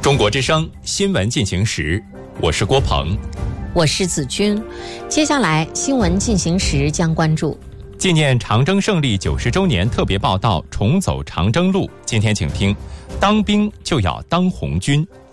中国之声新闻进行时，我是郭鹏， 我是子君。接下来新闻进行时将关注纪念长征胜利90周年特别报道《重走长征路》。今天请听：当兵就要当红军。